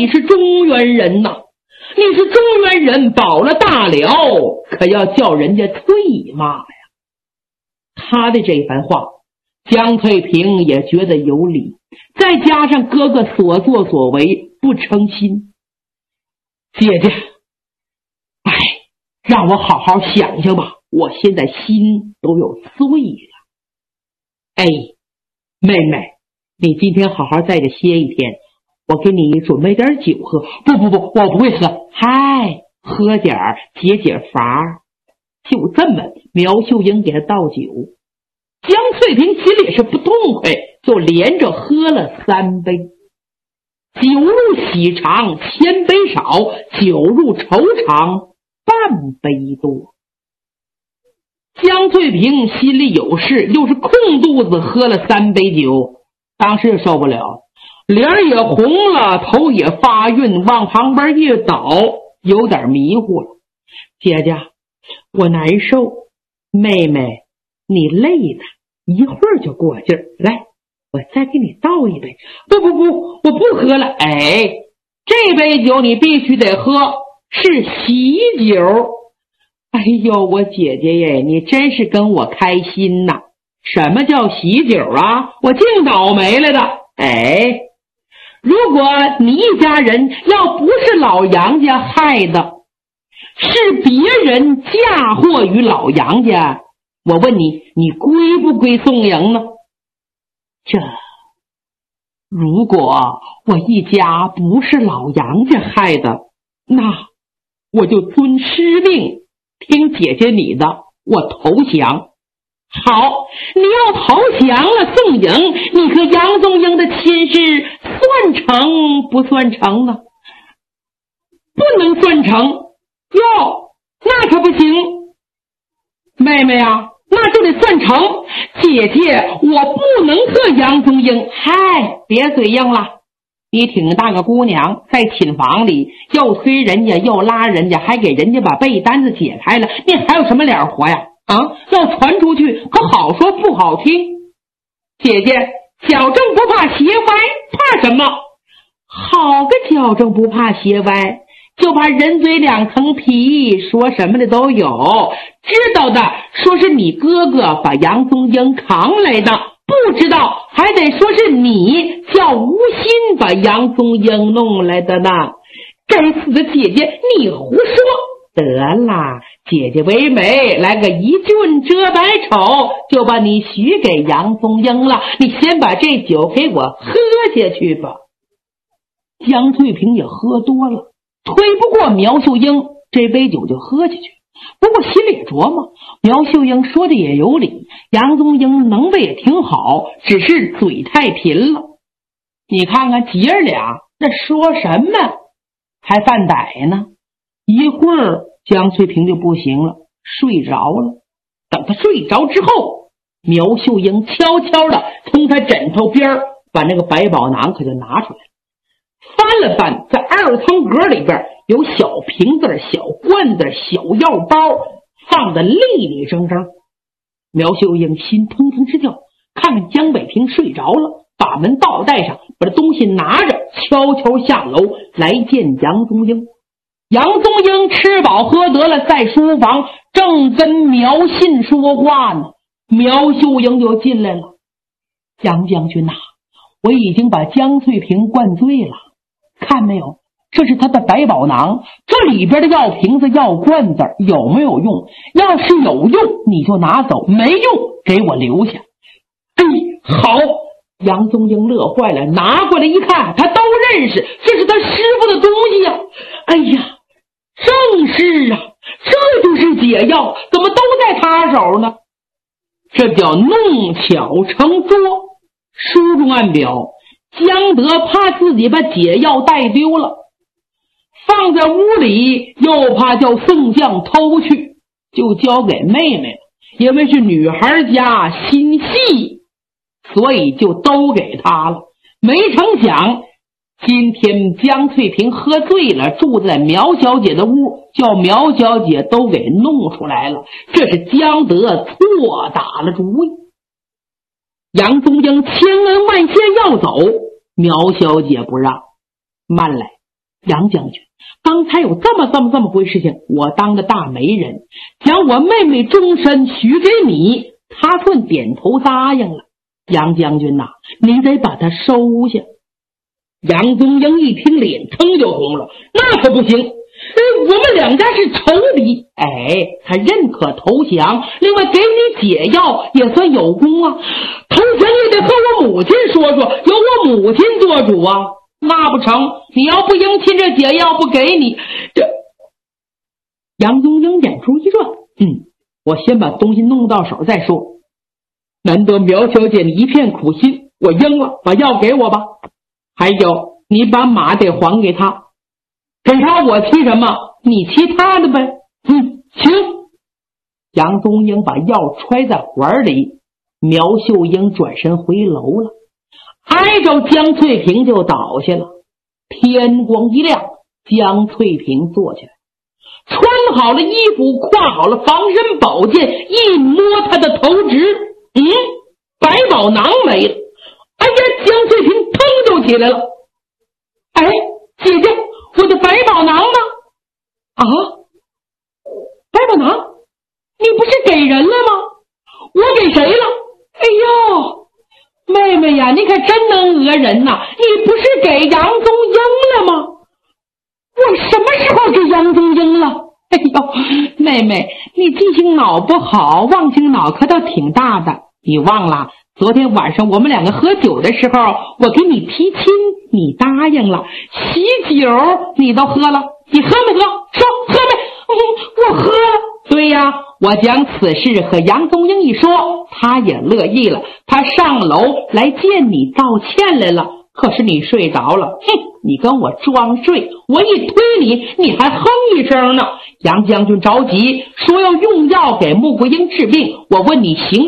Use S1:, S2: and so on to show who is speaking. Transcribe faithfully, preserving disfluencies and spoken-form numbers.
S1: 你是中原人呐，你是中原人，保了大了，可要叫人家退骂呀。他的这番话，江翠萍也觉得有理，再加上哥哥所作所为不称心。姐姐，哎，让我好好想想吧，我现在心都有碎了。哎，妹妹，你今天好好在这歇一天，我给你准备点酒喝。不不不，我不会喝。嗨，喝点儿解解乏。就这么，苗秀英给他倒酒，江翠萍心里是不痛快，就连着喝了三杯。酒入喜肠千杯少，酒入愁肠半杯多。江翠萍心里有事，又是空肚子喝了三杯酒，当时也受不了，脸也红了，头也发晕，往旁边一倒，有点迷糊了。姐姐，我难受。妹妹，你累的，一会儿就过劲儿。来，我再给你倒一杯。不不不，我不喝了。哎，这杯酒你必须得喝，是喜酒。哎呦，我姐姐耶，你真是跟我开心呐！什么叫喜酒啊？我净倒霉了的。哎，如果你一家人要不是老杨家害的，是别人嫁祸于老杨家，我问你，你归不归宋营呢？这如果我一家不是老杨家害的，那我就遵师命，听姐姐你的，我投降。好，你要投降了宋营，你和杨宗英的亲事算成不算成呢？不能算成。哟，那可不行。妹妹啊，那就得算成。姐姐，我不能和杨宗英。嗨，别嘴硬了，你挺大个姑娘，在寝房里又推人家又拉人家，还给人家把被单子解开了，你还有什么脸活呀？啊，要传出去可好说不好听。姐姐，矫正不怕斜歪，怕什么？好个矫正不怕斜歪，就怕人嘴两层皮，说什么的都有。知道的说是你哥哥把杨宗英扛来的，不知道还得说是你叫无心把杨宗英弄来的呢。该死的姐姐，你胡说！得啦，姐姐为美，来个一俊遮百丑，就把你许给杨宗英了。你先把这酒给我喝下去吧。江翠萍也喝多了，推不过苗秀英，这杯酒就喝下去。不过心里琢磨，苗秀英说的也有理，杨宗英能的也挺好，只是嘴太贫了。你看看姐儿俩那说什么还犯歹呢。一会儿江翠萍就不行了，睡着了。等她睡着之后，苗秀英悄悄的从她枕头边把那个百宝囊可就拿出来了，翻了翻，在二层格里边有小瓶子、小罐子、小药包，放得利利整整。苗秀英心腾腾直跳，看看江北平睡着了，把门倒带上，把这东西拿着，悄悄下楼来见杨宗英。杨宗英吃饱喝得了，在书房正跟苗信说话呢，苗秀英就进来了。杨将军呐、啊，我已经把江翠萍灌醉了，看没有，这是他的百宝囊，这里边的药瓶子、药罐子有没有用？要是有用你就拿走，没用给我留下。哎，好！杨宗英乐坏了，拿过来一看，他都认识，这是他师傅的东西呀、啊！哎呀，正是啊，这就是解药，怎么都在他手呢？这叫弄巧成拙。书中暗表，江德怕自己把解药带丢了，放在屋里，又怕叫宋将偷去，就交给妹妹了。因为是女孩家心细，所以就都给她了。没成想今天江翠萍喝醉了，住在苗小姐的屋，叫苗小姐都给弄出来了。这是江德错打了主意。杨宗英千恩万谢要走，苗小姐不让。慢来， 杨将军，刚才有这么这么这么回事情，我当个大媒人，将我妹妹终身许给你，他算点头答应了。杨将军呐、啊，你得把他收下。杨宗英一听，脸腾就红了，那可不行，我们两家是仇敌。哎，他认可投降，另外给你解药也算有功啊。投降也得和我母亲说说，由我母亲做主啊。那不成，你要不迎亲，这解药不给你。这杨宗英眼珠一转，嗯，我先把东西弄到手再说。难得苗小姐你一片苦心，我应了，把药给我吧。还有，你把马得还给他，给他我骑什么，你骑他的呗。嗯，行。杨宗英把药揣在怀里，苗秀英转身回楼了，挨着江翠萍就倒下了。天光一亮，江翠萍坐起来，穿好了衣服，挎好了防身宝剑，一摸他的头直，嗯，百宝囊没了。哎呀，江翠萍腾就起来了。哎，姐姐，我的百宝囊呢？啊，百宝囊？你不是给人了吗？我给谁了？哎呦，妹妹呀，你可真能讹人呐！你不是给杨宗英了吗？我什么时候给杨宗英了？哎呦，妹妹，你记性脑不好，忘性脑壳倒挺大的。你忘了昨天晚上我们两个喝酒的时候，我给你提亲，你答应了，喜酒你都喝了，你喝没喝？说喝没？嗯，我喝了。对呀，我将此事和杨宗英一说，他也乐意了，他上楼来见你道歉来了。可是你睡着了，哼，你跟我装睡，我一推你，你还哼一声呢。杨将军着急说要用药给穆桂英治病，我问你行